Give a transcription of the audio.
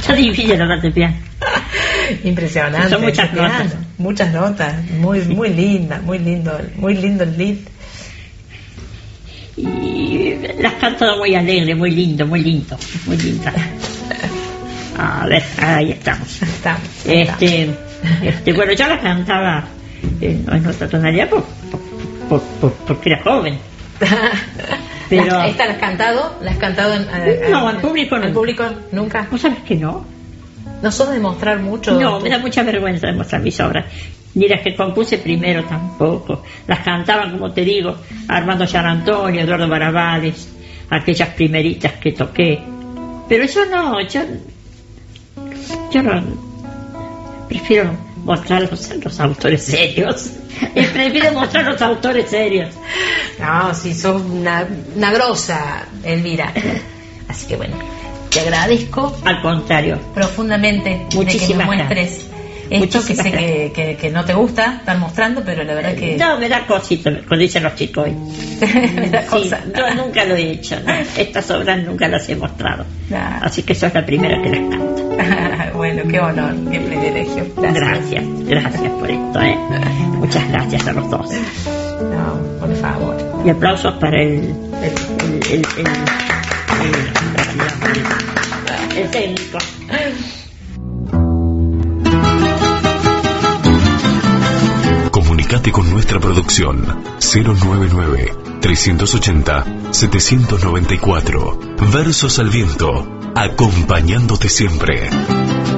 Está difícil hablar de piano. Impresionante. Son muchas notas. Muchas notas. Muy linda, muy lindo el lead. Y las cantado muy alegre, muy lindo, muy linda. A ver, ahí estamos. Bueno, yo las cantaba en otra tonalidad porque era joven. Pero ¿Esta la has cantado? No, en público no. ¿En público nunca? ¿Vos sabés que no? ¿No sos de mostrar mucho? No, me da mucha vergüenza de mostrar mis obras. Ni las que compuse primero tampoco. Las cantaban, como te digo, Armando Gianantonio, Eduardo Barabales, aquellas primeritas que toqué. Pero yo no, prefiero mostrar los autores serios. Prefiero mostrar los autores serios. No, si sos una grosa, Elvira. Así que bueno, te agradezco. Al contrario. Profundamente. Muchísimas de que me muestres gracias. Esto que sé que no te gusta estar mostrando, pero la verdad que... No, me da cosita, como dicen los chicos hoy. Me da cosa. Sí, yo nunca lo he hecho, ¿no? Estas obras nunca las he mostrado. Así que sos la primera que las canta. Bueno, qué honor, qué privilegio. Gracias por esto, ¿eh? Muchas gracias a los dos. No, por favor. Y aplausos para el técnico. Comunicate con nuestra producción 099-380-794. Versos al viento, acompañándote siempre.